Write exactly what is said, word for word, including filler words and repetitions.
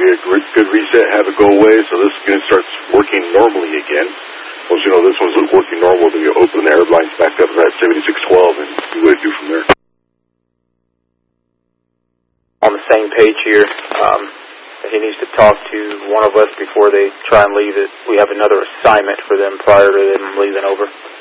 me a good, good reset, have it go away, so this unit starts working normally again. Once you know this one's working normal, then you open the airlines back up at seventy-six twelve and see what to do from there. On the same page here, um, he needs to talk to one of us before they try and leave it. We have another assignment for them prior to them leaving over.